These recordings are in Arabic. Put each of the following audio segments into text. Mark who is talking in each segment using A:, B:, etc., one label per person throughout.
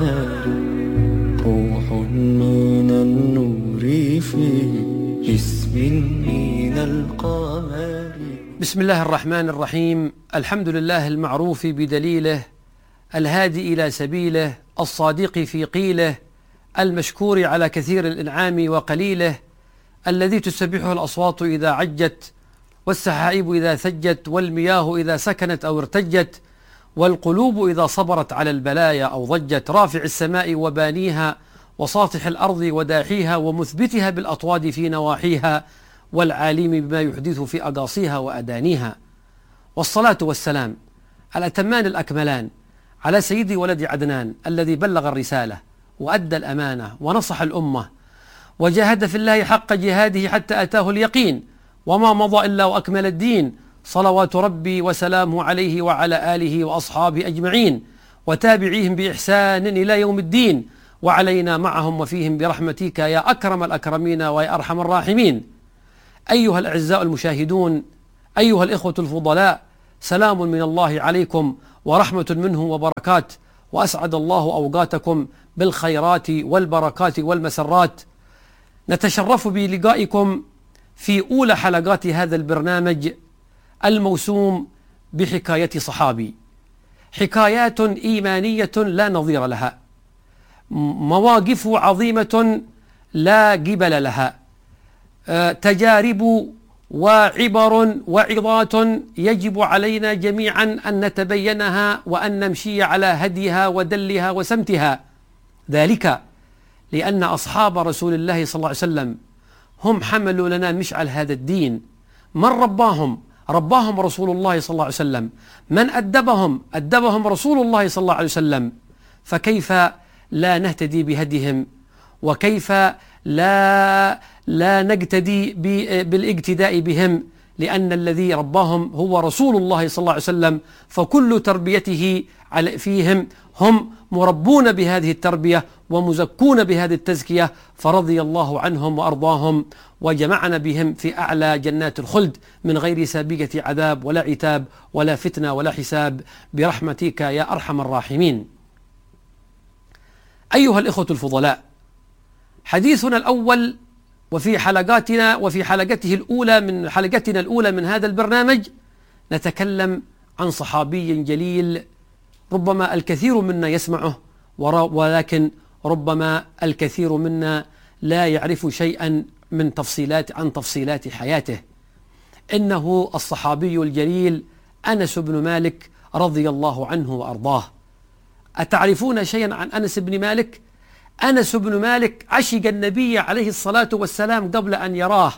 A: القمر، روح من النور في جسم من القمر.
B: بسم الله الرحمن الرحيم. الحمد لله المعروف بدليله، الهادي إلى سبيله، الصادق في قيله، المشكور على كثير الإنعام وقليله، الذي تسبحه الأصوات إذا عجت، والسحائب إذا ثجت، والمياه إذا سكنت أو ارتجت، والقلوب إذا صبرت على البلايا أو ضجت، رافع السماء وبانيها، وساطح الأرض وداحيها، ومثبتها بالأطواد في نواحيها، والعالم بما يحدث في أقاصيها وأدانيها. والصلاة والسلام الأتمان الأكملان على سيد ولد عدنان، الذي بلغ الرسالة وأدى الأمانة ونصح الأمة وجاهد في الله حق جهاده حتى أتاه اليقين، وما مضى إلا وأكمل الدين. صلوات ربي وسلامه عليه وعلى آله وأصحابه أجمعين، وتابعيهم بإحسان إلى يوم الدين، وعلينا معهم وفيهم برحمتك يا أكرم الأكرمين ويا أرحم الراحمين. أيها الأعزاء المشاهدون، أيها الإخوة الفضلاء، سلام من الله عليكم ورحمة منه وبركات، وأسعد الله أوقاتكم بالخيرات والبركات والمسرات. نتشرف بلقائكم في أولى حلقات هذا البرنامج الموسوم بحكاية صحابي، حكايات إيمانية لا نظير لها، مواقف عظيمة لا قبل لها، تجارب وعبر وعظات يجب علينا جميعا أن نتبينها وأن نمشي على هديها ودلها وسمتها، ذلك لأن أصحاب رسول الله صلى الله عليه وسلم هم حملوا لنا مشعل هذا الدين. من رباهم رسول الله صلى الله عليه وسلم، من أدبهم رسول الله صلى الله عليه وسلم، فكيف لا نهتدي بهديهم، وكيف لا نقتدي بالاقتداء بهم، لأن الذي رباهم هو رسول الله صلى الله عليه وسلم، فكل تربيته فيهم هم مربون بهذه التربية ومزكون بهذه التزكية، فرضي الله عنهم وأرضاهم، وجمعنا بهم في أعلى جنات الخلد من غير سابقة عذاب ولا عتاب ولا فتنة ولا حساب، برحمتك يا أرحم الراحمين. أيها الإخوة الفضلاء، حديثنا الأول وفي حلقتنا الأولى من هذا البرنامج نتكلم عن صحابي جليل، ربما الكثير منا يسمعه، ولكن ربما الكثير منا لا يعرف شيئا عن تفصيلات حياته. إنه الصحابي الجليل أنس بن مالك رضي الله عنه وأرضاه. أتعرفون شيئا عن أنس بن مالك؟ أنس بن مالك عشق النبي عليه الصلاة والسلام قبل أن يراه،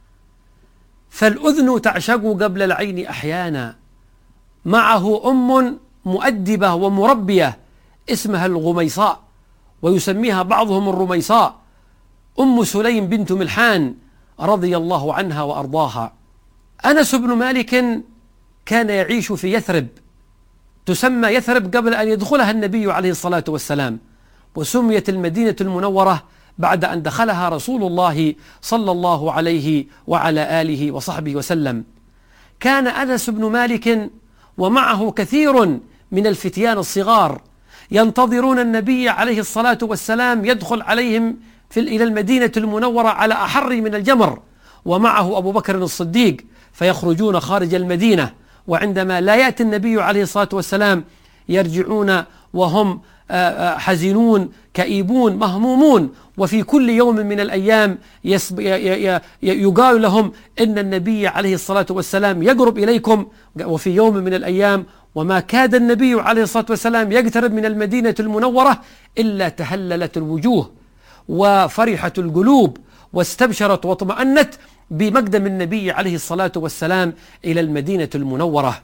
B: فالأذن تعشق قبل العين أحيانا. معه أم مؤدبة ومربية اسمها الغميصاء، ويسميها بعضهم الرميصاء، أم سليم بنت ملحان رضي الله عنها وأرضاها. أنس بن مالك كان يعيش في يثرب، تسمى يثرب قبل أن يدخلها النبي عليه الصلاة والسلام، وسميت المدينة المنورة بعد أن دخلها رسول الله صلى الله عليه وعلى آله وصحبه وسلم. كان أنس بن مالك ومعه كثير من الفتيان الصغار ينتظرون النبي عليه الصلاة والسلام يدخل عليهم إلى المدينة المنورة على أحر من الجمر، ومعه أبو بكر الصديق، فيخرجون خارج المدينة، وعندما لا يأتي النبي عليه الصلاة والسلام يرجعون وهم حزنون كئيبون مهمومون. وفي كل يوم من الأيام يقال لهم إن النبي عليه الصلاة والسلام يقرب إليكم. وفي يوم من الأيام وما كاد النبي عليه الصلاة والسلام يقترب من المدينة المنورة إلا تهللت الوجوه وفرحت القلوب واستبشرت واطمأنت بمقدم النبي عليه الصلاة والسلام إلى المدينة المنورة.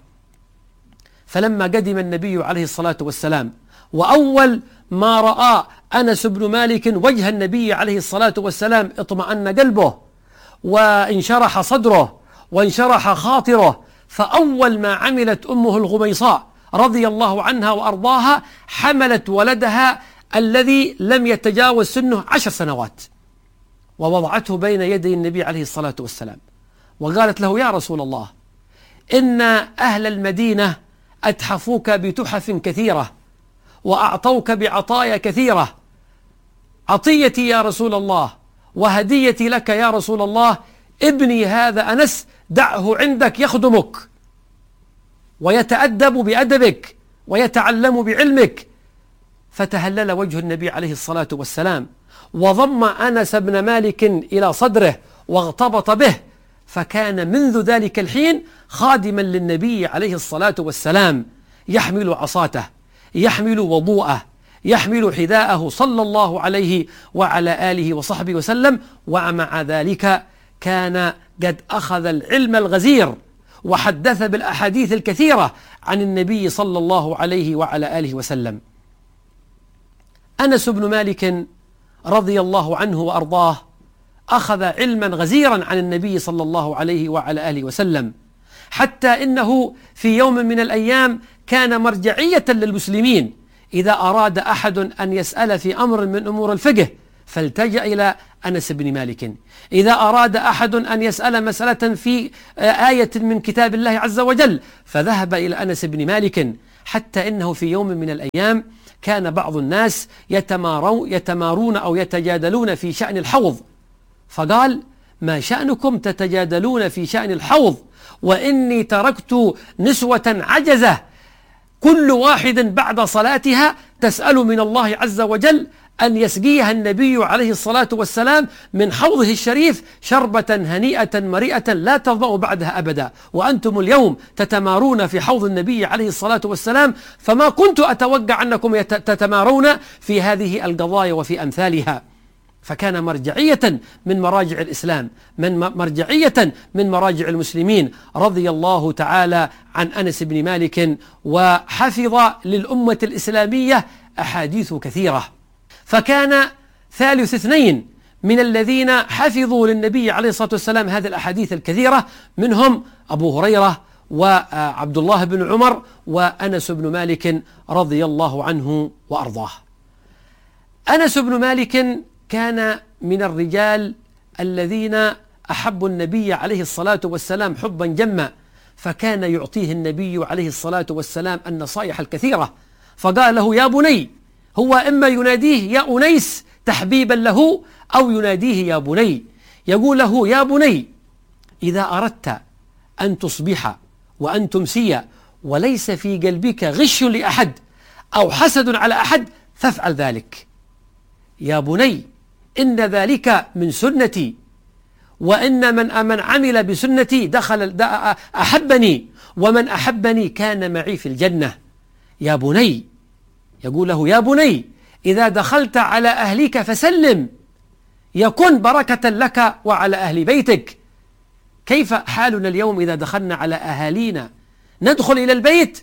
B: فلما قدم النبي عليه الصلاة والسلام وأول ما رأى أنس بن مالك وجه النبي عليه الصلاة والسلام اطمأن قلبه وانشرح صدره وانشرح خاطره. فأول ما عملت أمه الغميصاء رضي الله عنها وأرضاها حملت ولدها الذي لم يتجاوز سنه 10 سنوات ووضعته بين يدي النبي عليه الصلاة والسلام، وقالت له: يا رسول الله، إن أهل المدينة أتحفوك بتحف كثيرة، وأعطوك بعطايا كثيرة، عطيتي يا رسول الله وهديتي لك يا رسول الله، ابني هذا أنس دعه عندك يخدمك ويتأدب بأدبك ويتعلم بعلمك. فتهلل وجه النبي عليه الصلاة والسلام وضم أنس بن مالك إلى صدره واغتبط به، فكان منذ ذلك الحين خادما للنبي عليه الصلاة والسلام، يحمل عصاته، يحمل وضوءه، يحمل حذاءه صلى الله عليه وعلى آله وصحبه وسلم. ومع ذلك كان قد أخذ العلم الغزير وحدث بالأحاديث الكثيرة عن النبي صلى الله عليه وعلى آله وسلم. أنس بن مالك رضي الله عنه وأرضاه أخذ علما غزيرا عن النبي صلى الله عليه وعلى آله وسلم، حتى إنه في يوم من الأيام كان مرجعية للمسلمين. إذا أراد أحد أن يسأل في أمر من أمور الفقه فالتجأ إلى أنس بن مالك، إذا أراد أحد أن يسأل مسألة في آية من كتاب الله عز وجل فذهب إلى أنس بن مالك، حتى إنه في يوم من الأيام كان بعض الناس يتمارون أو يتجادلون في شأن الحوض، فقال: ما شأنكم تتجادلون في شأن الحوض وإني تركت نسوة عجزة كل واحد بعد صلاتها تسأل من الله عز وجل أن يسقيها النبي عليه الصلاة والسلام من حوضه الشريف شربة هنيئة مريئة لا تظمأ بعدها أبدا، وأنتم اليوم تتمارون في حوض النبي عليه الصلاة والسلام، فما كنت أتوقع أنكم تتمارون في هذه القضايا وفي أمثالها. فكان مرجعية من مراجع الإسلام، مرجعية من مراجع المسلمين، رضي الله تعالى عن أنس بن مالك، وحفظ للأمة الإسلامية أحاديث كثيرة. فكان ثالث اثنين من الذين حفظوا للنبي عليه الصلاة والسلام هذه الأحاديث الكثيرة، منهم أبو هريرة وعبد الله بن عمر وأنس بن مالك رضي الله عنه وأرضاه. أنس بن مالك كان من الرجال الذين أحبوا النبي عليه الصلاة والسلام حبا جما، فكان يعطيه النبي عليه الصلاة والسلام النصائح الكثيرة، فقال له: يا بني، هو إما يناديه يا أنيس تحبيبا له أو يناديه يا بني، يقول له: يا بني، إذا أردت أن تصبح وأن تمسي وليس في قلبك غش لأحد أو حسد على أحد فافعل ذلك. يا بني، إن ذلك من سنتي، وإن من عمل بسنتي أحبني، ومن أحبني كان معي في الجنة. يا بني، يقول له: يا بني، إذا دخلت على أهلك فسلم يكن بركة لك وعلى أهل بيتك. كيف حالنا اليوم إذا دخلنا على أهالينا؟ ندخل إلى البيت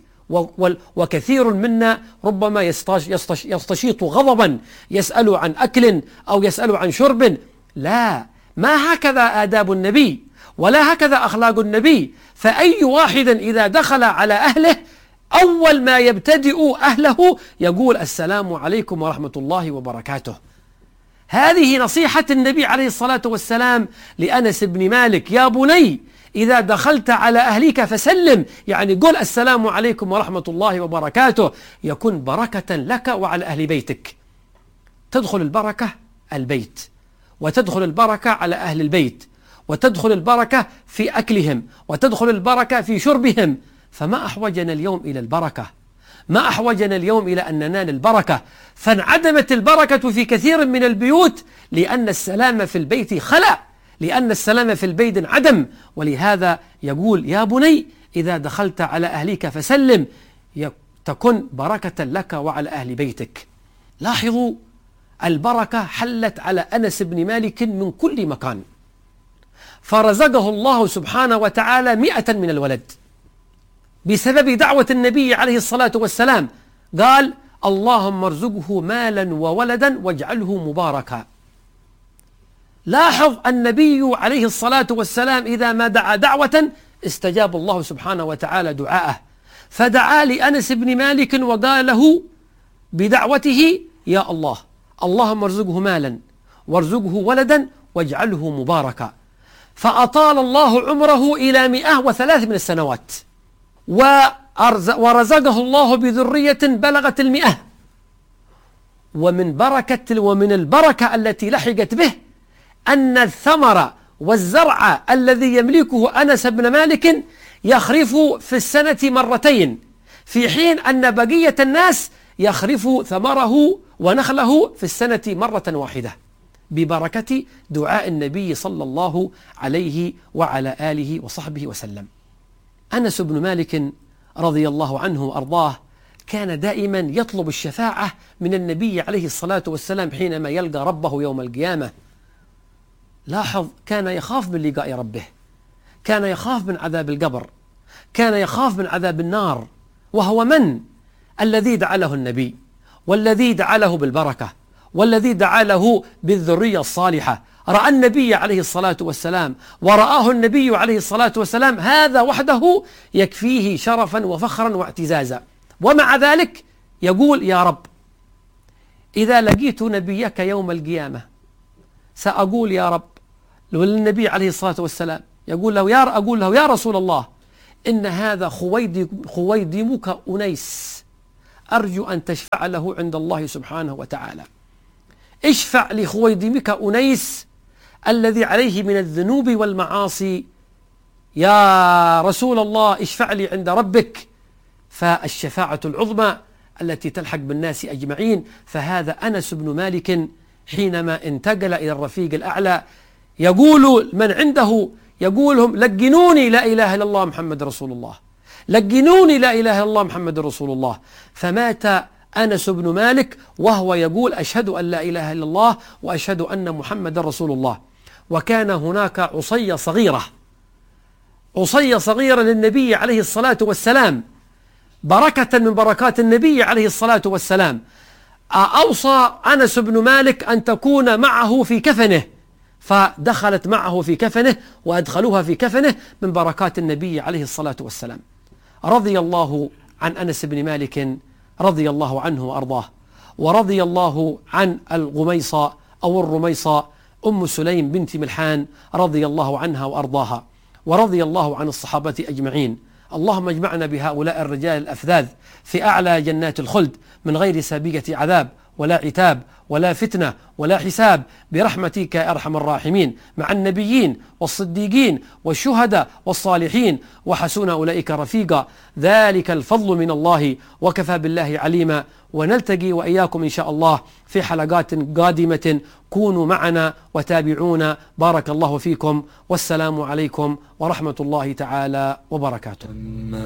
B: وكثير منا ربما يستشيط غضبا، يسأل عن أكل أو يسأل عن شرب. لا، ما هكذا آداب النبي ولا هكذا أخلاق النبي. فأي واحد إذا دخل على أهله أول ما يبتدئ أهله يقول: السلام عليكم ورحمة الله وبركاته. هذه نصيحة النبي عليه الصلاة والسلام لأنس بن مالك: يا بني، إذا دخلت على أهلك فسلم، يعني قل السلام عليكم ورحمة الله وبركاته، يكون بركة لك وعلى أهل بيتك. تدخل البركة البيت، وتدخل البركة على أهل البيت، وتدخل البركة في أكلهم، وتدخل البركة في شربهم. فما أحوجنا اليوم إلى البركة، ما أحوجنا اليوم إلى أن ننال البركة. فانعدمت البركة في كثير من البيوت لأن السلام في البيت خلأ، لأن السلام في البيت انعدم. ولهذا يقول: يا بني، إذا دخلت على أهلك فسلم تكن بركة لك وعلى أهل بيتك. لاحظوا، البركة حلت على أنس بن مالك من كل مكان، فرزقه الله سبحانه وتعالى 100 من الولد بسبب دعوة النبي عليه الصلاة والسلام. قال: اللهم ارزقه مالا وولدا واجعله مباركا. لاحظ النبي عليه الصلاة والسلام إذا ما دعا دعوة استجاب الله سبحانه وتعالى دعاءه، فدعا لأنس بن مالك وقال له بدعوته: يا الله، اللهم ارزقه مالا وارزقه ولدا واجعله مباركا. فأطال الله عمره إلى 103 من السنوات، ورزقه الله بذرية بلغت 100، ومن البركة التي لحقت به أن الثمر والزرع الذي يملكه أنس بن مالك يخرف في السنة مرتين، في حين أن بقية الناس يخرف ثمره ونخله في السنة مرة واحدة، ببركة دعاء النبي صلى الله عليه وعلى آله وصحبه وسلم. أنس بن مالك رضي الله عنه وأرضاه كان دائما يطلب الشفاعة من النبي عليه الصلاة والسلام حينما يلقى ربه يوم القيامة. لاحظ، كان يخاف من لقاء ربه، كان يخاف من عذاب القبر، كان يخاف من عذاب النار، وهو من؟ الذي دعا له النبي، والذي دعا له بالبركة، والذي دعا له بالذرية الصالحة. رأى النبي عليه الصلاة والسلام ورآه النبي عليه الصلاة والسلام، هذا وحده يكفيه شرفا وفخرا واعتزازا. ومع ذلك يقول: يا رب، إذا لقيت نبيك يوم القيامة سأقول يا رب. والنبي عليه الصلاة والسلام أقول له: يا رسول الله، إن هذا خويدمك أنيس، أرجو أن تشفع له عند الله سبحانه وتعالى. اشفع لخويدمك أنيس الذي عليه من الذنوب والمعاصي، يا رسول الله اشفع لي عند ربك. فالشفاعة العظمى التي تلحق بالناس أجمعين. فهذا أنس بن مالك حينما انتقل إلى الرفيق الأعلى يقول من عنده، يقولهم: لقنوني لا إله إلا الله محمد رسول الله، لقنوني لا إله إلا الله محمد رسول الله. فمات أنس بن مالك وهو يقول: أشهد أن لا إله إلا الله وأشهد أن محمد رسول الله. وكان هناك عصية صغيرة للنبي عليه الصلاة والسلام، بركة من بركات النبي عليه الصلاة والسلام. أوصى أنس بن مالك أن تكون معه في كفنه، فدخلت معه في كفنه وأدخلوها في كفنه من بركات النبي عليه الصلاة والسلام. رضي الله عن أنس بن مالك رضي الله عنه وأرضاه. ورضي الله عن الغميصة أو الرميصة أم سليم بنت ملحان رضي الله عنها وأرضاها. ورضي الله عن الصحابة أجمعين. اللهم اجمعنا بهؤلاء الرجال الأفذاذ في أعلى جنات الخلد من غير سابقة عذاب ولا عتاب ولا فتنة ولا حساب، برحمتك يا أرحم الراحمين، مع النبيين والصديقين والشهداء والصالحين، وحسن أولئك رفيقا. ذلك الفضل من الله، وكفى بالله عليما. ونلتقي وإياكم إن شاء الله في حلقات قادمة. كونوا معنا وتابعونا. بارك الله فيكم، والسلام عليكم ورحمة الله تعالى وبركاته.